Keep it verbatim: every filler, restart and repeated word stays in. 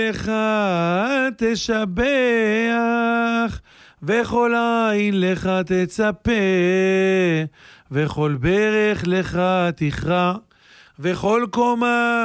לך תשבח, וכל עין לך תצפה, וכל ברך לך תכרע, וכל קומה